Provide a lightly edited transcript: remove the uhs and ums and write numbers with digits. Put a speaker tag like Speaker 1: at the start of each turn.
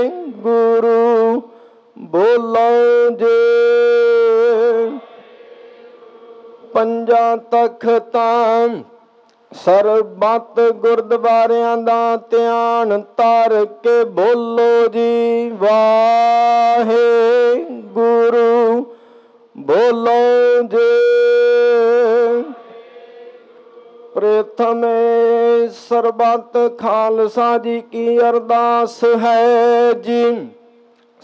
Speaker 1: ਗੁਰੂ ਬੋਲੋ ਜੇ। ਪੰਜਾਂ ਤਖਤਾਂ ਸਰਬੱਤ ਗੁਰਦੁਆਰਿਆਂ ਦਾ ਧਿਆਨ ਧਰ ਕੇ ਬੋਲੋ ਜੀ ਵਾਹਿਗੁਰੂ ਬੋਲੋ ਜੇ। ਪ੍ਰਥਮੇ ਸਰਬੱਤ ਖਾਲਸਾ ਜੀ ਕੀ ਅਰਦਾਸ ਹੈ ਜੀ।